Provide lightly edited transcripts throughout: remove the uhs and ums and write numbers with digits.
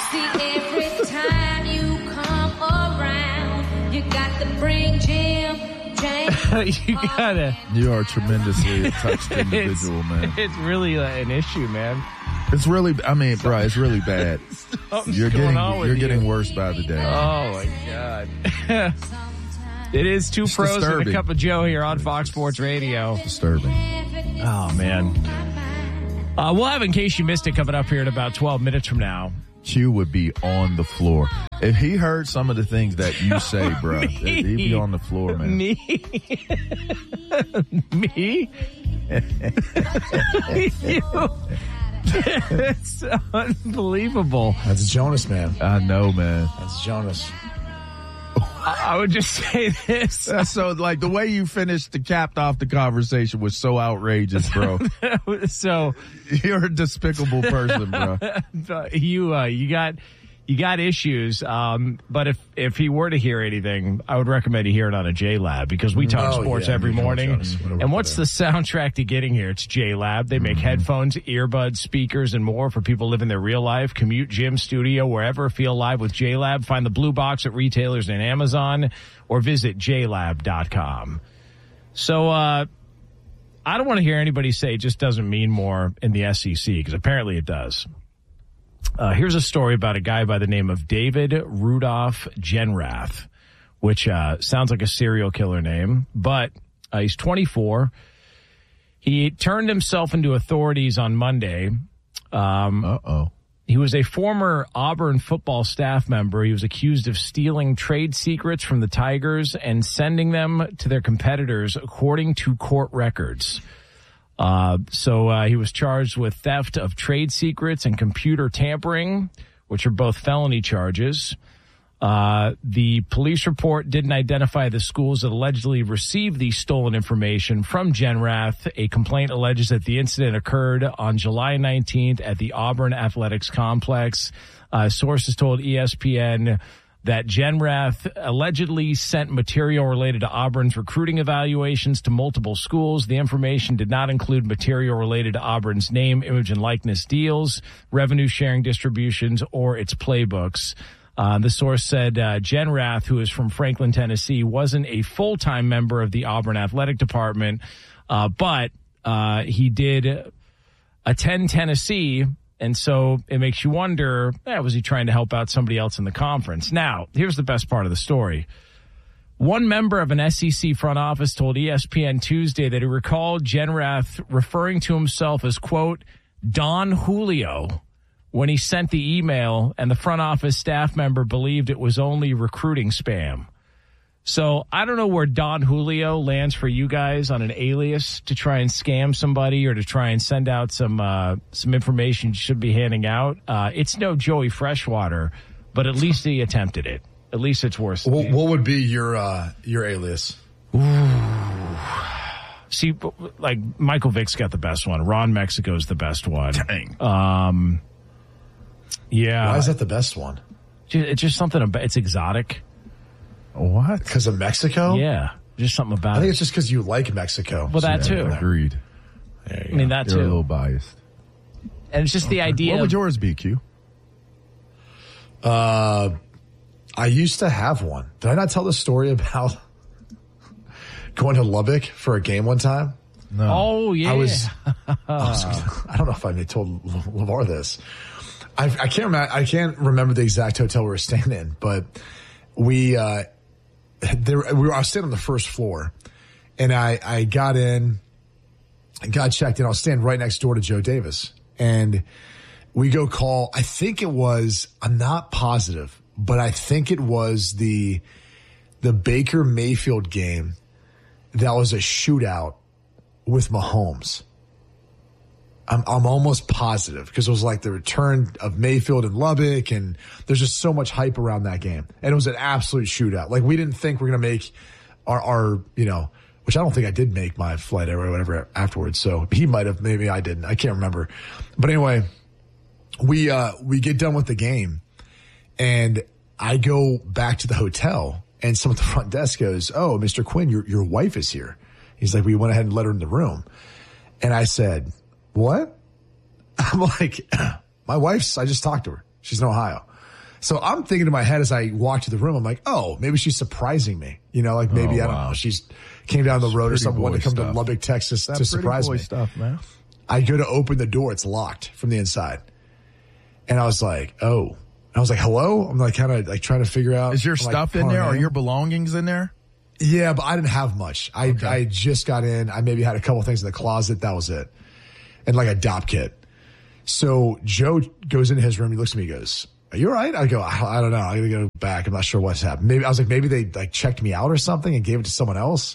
See, every time you come around, you got to bring Jim James. You are a tremendously touched individual, man. It's really an issue, man. It's really, bro, it's really bad. You're getting worse by the day. Oh my God. It is Two Pros disturbing. and a Cup of Joe here on Fox Sports Radio. Disturbing. Oh, man. We'll have In Case You Missed It coming up here in about 12 minutes from now. Q would be on the floor. If he heard some of the things that you say, bro, he'd be on the floor, man. Me? You. It's unbelievable. That's Jonas, man. I know, man. That's Jonas. I would just say this. So, like, the way you finished capped off the conversation was so outrageous, bro. So you're a despicable person, bro. You got issues. But if he were to hear anything, I would recommend he hear it on a J-Lab because we talk sports every morning. And what's the soundtrack to getting here? It's J-Lab. They make headphones, earbuds, speakers, and more for people living their real life. Commute, gym, studio, wherever. Feel live with J-Lab. Find the blue box at retailers and Amazon or visit jlab.com. So, I don't want to hear anybody say it just doesn't mean more in the SEC because apparently it does. Here's a story about a guy by the name of David Rudolph Genrath, which sounds like a serial killer name, but he's 24. He turned himself into authorities on Monday. He was a former Auburn football staff member. He was accused of stealing trade secrets from the Tigers and sending them to their competitors, according to court records. So he was charged with theft of trade secrets and computer tampering, which are both felony charges. The police report didn't identify the schools that allegedly received the stolen information from Genrath. A complaint alleges that the incident occurred on July 19th at the Auburn Athletics Complex. Sources told ESPN that Genrath allegedly sent material related to Auburn's recruiting evaluations to multiple schools. The information did not include material related to Auburn's name, image, and likeness deals, revenue sharing distributions, or its playbooks. The source said Genrath, who is from Franklin, Tennessee, wasn't a full-time member of the Auburn Athletic Department, but he did attend Tennessee. And so it makes you wonder, was he trying to help out somebody else in the conference? Now, here's the best part of the story. One member of an SEC front office told ESPN Tuesday that he recalled Genrath referring to himself as, quote, Don Julio when he sent the email, and the front office staff member believed it was only recruiting spam. So I don't know where Don Julio lands for you guys on an alias to try and scam somebody or to try and send out some information you should be handing out. It's no Joey Freshwater, but at least he attempted it. At least it's worse. What would be your alias? Ooh. See, like Michael Vick's got the best one. Ron Mexico's the best one. Dang. Yeah. Why is that the best one? It's just something about it's exotic. What? Because of Mexico? Yeah, just something about it. I think it's just because you like Mexico. Well, that too. Agreed. I mean, that You're too. a little biased. And it's just the idea. What would yours be, Q? I used to have one. Did I not tell the story about going to Lubbock for a game one time? No. Oh, yeah. I don't know if I told LeVar this. I can't remember the exact hotel we were staying in, but I was staying on the first floor, and I got in and got checked in. I was standing right next door to Joe Davis, and we go call. I think it was. I'm not positive, but I think it was the Baker Mayfield game that was a shootout with Mahomes. I'm almost positive because it was like the return of Mayfield in Lubbock, and there's just so much hype around that game. And it was an absolute shootout. Like, we didn't think we were going to make our which I don't think I did make my flight or whatever afterwards. So he might have, maybe I didn't. I can't remember. But anyway, we get done with the game, and I go back to the hotel, and someone at the front desk goes, "Oh, Mr. Quinn, your wife is here." He's like, "We went ahead and let her in the room." And I said, "What?" I'm like, "My wife's, I just talked to her. She's in Ohio." So I'm thinking in my head as I walk to the room, I'm like, oh, maybe she's surprising me. You know, like maybe, I don't know, she's came down the road or something, wanted to come to Lubbock, Texas to surprise me. Stuff, man. I go to open the door. It's locked from the inside. And I was like, oh. I was like, hello? I'm like kind of like trying to figure out. Is your stuff in there? Are your belongings in there? Yeah, but I didn't have much. I just got in. I maybe had a couple things in the closet. That was it. And like a DOP kit. So Joe goes into his room. He looks at me and goes, are you all right? I go, I don't know. I got to go back. I'm not sure what's happened. Maybe they like checked me out or something and gave it to someone else.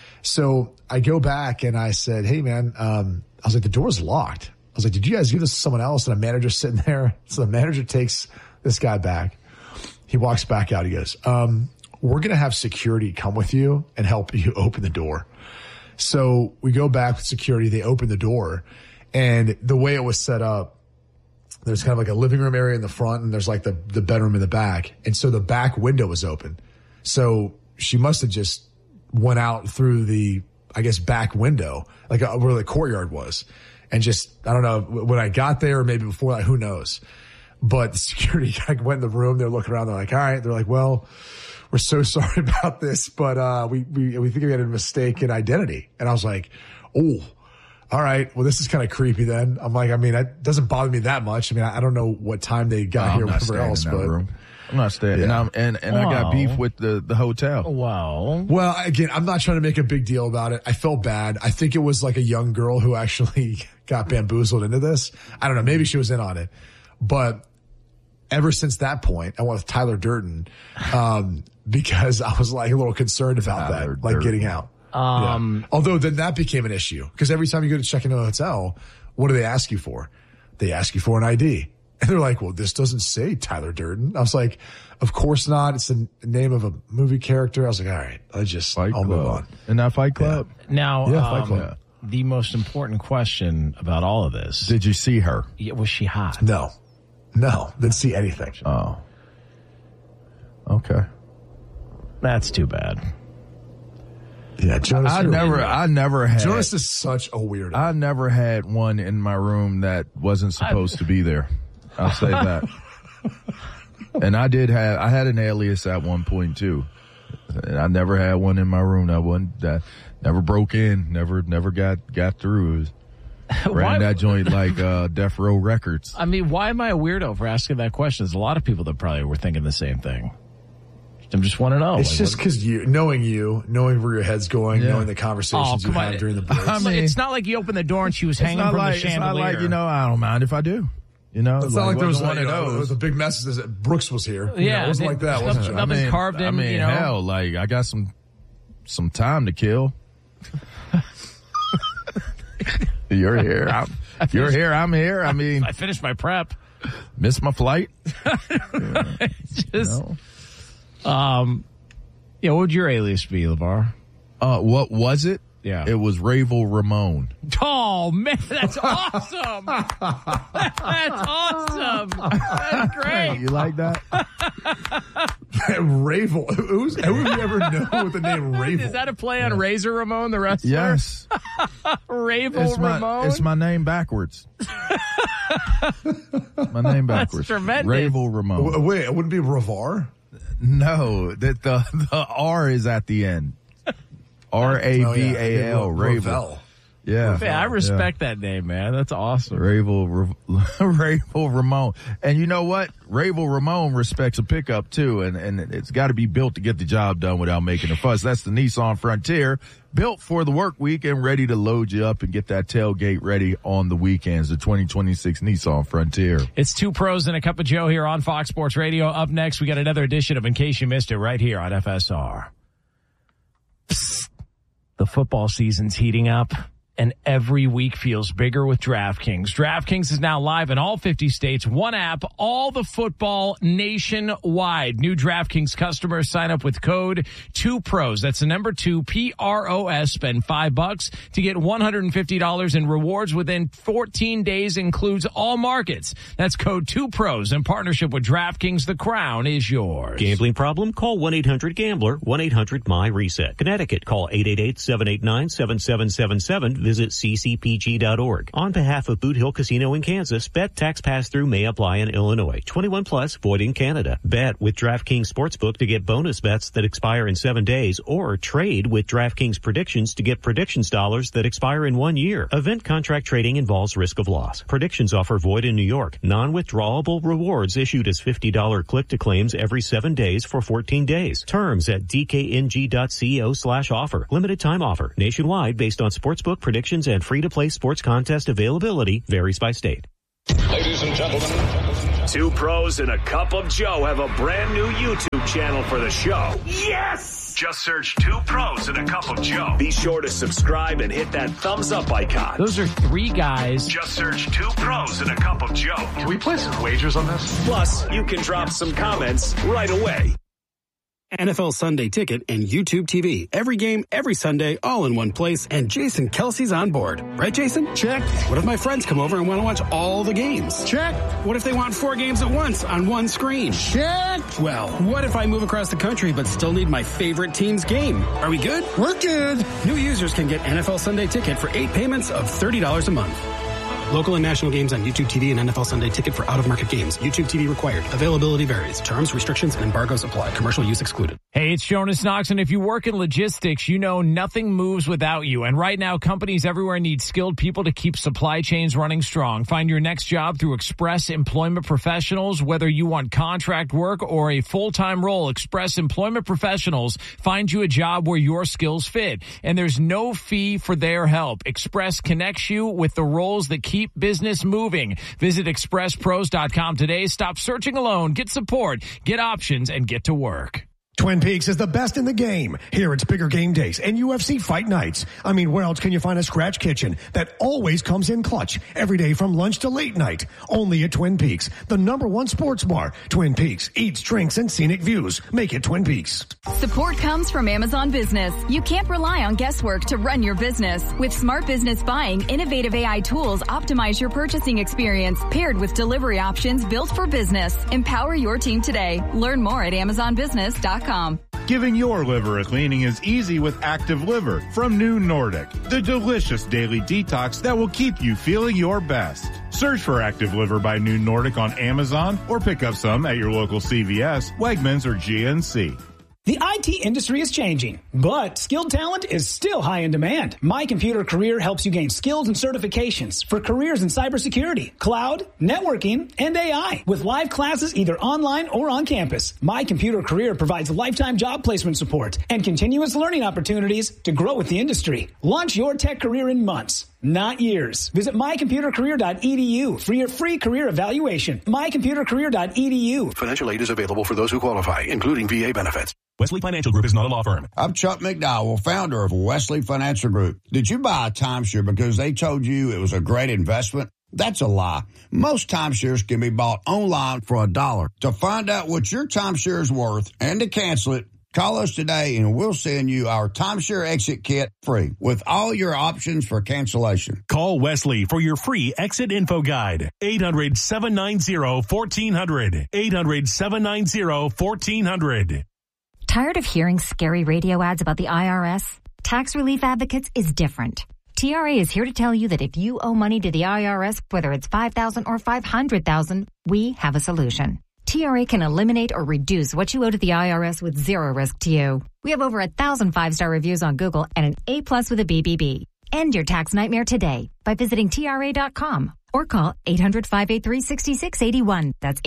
So I go back and I said, hey man, I was like, the door's locked. I was like, did you guys give this to someone else? And a manager's sitting there. So the manager takes this guy back. He walks back out. He goes, we're going to have security come with you and help you open the door. So we go back with security. They open the door, and the way it was set up, there's kind of like a living room area in the front, and there's like the bedroom in the back. And so the back window was open. So she must have just went out through the, I guess, back window, like where the courtyard was. And just, I don't know, when I got there or maybe before that, who knows. But the security guy went in the room. They're looking around. They're like, all right. They're like, well, we're so sorry about this, but we think we had a mistake in identity. And I was like, oh, all right. Well, this is kind of creepy then. I'm like, I mean, it doesn't bother me that much. I mean, I don't know what time they got here or whatever else, but room. I'm not staying. Yeah. And I got beef with the hotel. Wow. Well, again, I'm not trying to make a big deal about it. I felt bad. I think it was like a young girl who actually got bamboozled into this. I don't know. Maybe she was in on it, but ever since that point, I went with Tyler Durden, because I was like a little concerned about that, like getting out. Yeah. Although then that became an issue because every time you go to check into a hotel, what do they ask you for? They ask you for an ID. And they're like, well, this doesn't say Tyler Durden. I was like, of course not. It's the name of a movie character. I was like, all right, I'll move on. And that Fight Club? Yeah. Now, Fight Club. The most important question about all of this. Did you see her? Was she hot? No, didn't see anything. Oh. Okay. That's too bad. Yeah, Jonas. I never had. Jonas is such a weirdo. I never had one in my room that wasn't supposed to be there. I'll say that. And I had an alias at one point too. And I never had one in my room that never broke in, never got through. Ran that joint like Death Row Records. I mean, why am I a weirdo for asking that question? There's a lot of people that probably were thinking the same thing. I just want to know. It's just because knowing where your head's going, knowing the conversations you have during the breaks. I mean, it's not like you opened the door and she was hanging from the chandelier. It's not like, I don't mind if I do. It's not like there was one of those. There was a big message that Brooks was here. Yeah, it wasn't like that, was it? Nothing carved in. Hell, like I got some time to kill. You're here. I'm here. I mean, I finished my prep. Missed my flight. What would your alias be, LeVar? What was it? Yeah. It was Ravel Ramon. Oh, man, that's awesome. That's awesome. That's great. You like that? Ravel. Who have you ever known with the name Ravel? Is that a play on Razor Ramon, the wrestler? Yes. Ravel Ramon? It's my name backwards. My name backwards. That's tremendous. Ravel Ramon. Wait, it wouldn't be Ravar? No, that the R is at the end. Raval. Ravel. Yeah. Man, I respect that name, man. That's awesome. Ravel Ramon. And you know what? Ravel Ramon respects a pickup too, and it's got to be built to get the job done without making a fuss. That's the Nissan Frontier, built for the work week and ready to load you up and get that tailgate ready on the weekends. The 2026 Nissan Frontier. It's Two Pros and a Cup of Joe here on Fox Sports Radio. Up next, we got another edition of In Case You Missed It right here on FSR. Psst. The football season's heating up, and every week feels bigger with DraftKings. DraftKings is now live in all 50 states. One app, all the football nationwide. New DraftKings customers sign up with code 2PROS. That's the number 2, PROS. Spend $5 to get $150 in rewards within 14 days. Includes all markets. That's code 2PROS in partnership with DraftKings. The crown is yours. Gambling problem? Call 1-800-GAMBLER. 1-800-MY-RESET. Connecticut, call 888-789-7777. visit ccpg.org. On behalf of Boot Hill Casino in Kansas, bet tax pass-through may apply in Illinois. 21 plus, void in Canada. Bet with DraftKings Sportsbook to get bonus bets that expire in 7 days, or trade with DraftKings Predictions to get predictions dollars that expire in 1 year. Event contract trading involves risk of loss. Predictions offer void in New York. Non-withdrawable rewards issued as $50 click-to-claims every 7 days for 14 days. Terms at dkng.co/offer. Limited time offer. Nationwide based on sportsbook predictions and free-to-play sports contest availability varies by state. Ladies and gentlemen, Two Pros and a Cup of Joe have a brand new YouTube channel for the show. Yes! Just search Two Pros and a Cup of Joe. Be sure to subscribe and hit that thumbs up icon. Those are three guys. Just search Two Pros and a Cup of Joe. can we play some wagers on this? Plus, you can drop some comments right away. NFL Sunday Ticket and YouTube TV. Every game, every Sunday, all in one place, and Jason Kelsey's on board. Right, Jason? Check. What if my friends come over and want to watch all the games? Check. What if they want 4 games at once on one screen? Check. Well, what if I move across the country but still need my favorite team's game? Are we good? We're good. New users can get NFL Sunday Ticket for 8 payments of $30 a month. Local and national games on YouTube TV and NFL Sunday Ticket for out-of-market games. YouTube TV required. Availability varies. Terms, restrictions, and embargoes apply. Commercial use excluded. Hey, it's Jonas Knox, and if you work in logistics, you know nothing moves without you. And right now, companies everywhere need skilled people to keep supply chains running strong. Find your next job through Express Employment Professionals. Whether you want contract work or a full-time role, Express Employment Professionals find you a job where your skills fit. And there's no fee for their help. Express connects you with the roles that keep business moving. Visit expresspros.com today. Stop searching alone. Get support, get options, and get to work. Twin Peaks is the best in the game. Here it's bigger game days and UFC fight nights. I mean, where else can you find a scratch kitchen that always comes in clutch every day from lunch to late night? Only at Twin Peaks, the #1 sports bar. Twin Peaks, eats, drinks, and scenic views. Make it Twin Peaks. Support comes from Amazon Business. You can't rely on guesswork to run your business. With Smart Business Buying, innovative AI tools optimize your purchasing experience, paired with delivery options built for business. Empower your team today. Learn more at AmazonBusiness.com. Giving your liver a cleaning is easy with Active Liver from New Nordic, the delicious daily detox that will keep you feeling your best. Search for Active Liver by New Nordic on Amazon or pick up some at your local CVS, Wegmans, or GNC. The IT industry is changing, but skilled talent is still high in demand. My Computer Career helps you gain skills and certifications for careers in cybersecurity, cloud, networking, and AI. With live classes either online or on campus, My Computer Career provides lifetime job placement support and continuous learning opportunities to grow with the industry. Launch your tech career in months, not years. Visit mycomputercareer.edu for your free career evaluation. mycomputercareer.edu. Financial aid is available for those who qualify, including VA benefits. Wesley Financial Group is not a law firm. I'm Chuck McDowell, founder of Wesley Financial Group. Did you buy a timeshare because they told you it was a great investment? That's a lie. Most timeshares can be bought online for $1. To find out what your timeshare is worth and to cancel it, call us today and we'll send you our timeshare exit kit free with all your options for cancellation. Call Wesley for your free exit info guide. 800-790-1400. 800-790-1400. Tired of hearing scary radio ads about the IRS? Tax Relief Advocates is different. TRA is here to tell you that if you owe money to the IRS, whether it's $5,000 or $500,000, we have a solution. TRA can eliminate or reduce what you owe to the IRS with zero risk to you. We have over 1,000 5-star reviews on Google and an A+ with a BBB. End your tax nightmare today by visiting TRA.com or call 800-583-6681. That's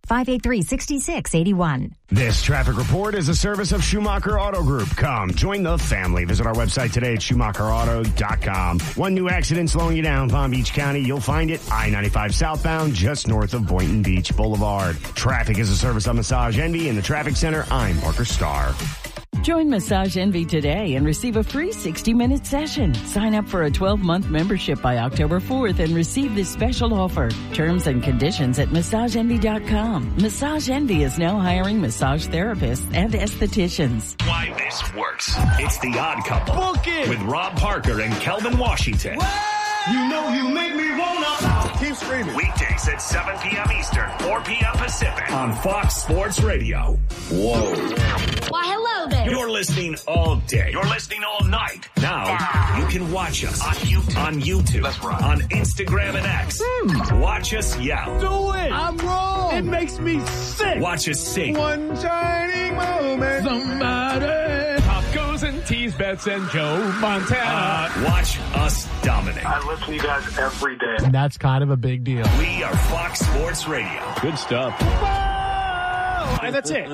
800-583-6681. This traffic report is a service of Schumacher Auto Group. Come, join the family. Visit our website today at SchumacherAuto.com. One new accident slowing you down, Palm Beach County. You'll find it I-95 southbound, just north of Boynton Beach Boulevard. Traffic is a service of Massage Envy in the Traffic Center. I'm Parker Starr. Join Massage Envy today and receive a free 60-minute session. Sign up for a 12-month membership by October 4th and receive this special offer. Terms and conditions at MassageEnvy.com. Massage Envy is now hiring massage therapists and estheticians. Why this works. It's The Odd Couple. Book it! With Rob Parker and Kelvin Washington. What? You know you make me wanna... Keep screaming. Weekdays at 7 p.m. Eastern, 4 p.m. Pacific on Fox Sports Radio. Whoa. Why, hello there. You're listening all day. You're listening all night. Now, you can watch us on YouTube. That's right. On Instagram and X. Watch us yell. Do it. I'm wrong. It makes me sick. Watch us sing. One shining moment. Somebody. Tacos and tease bets and Joe Montana. Watch us dominate. I listen to you guys every day. And that's kind of a big deal. We are Fox Sports Radio. Good stuff. And that's it.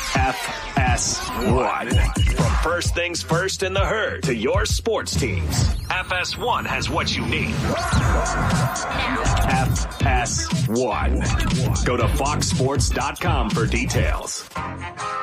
FS1. From first things first in the herd to your sports teams, FS1 has what you need. FS1. Go to foxsports.com for details.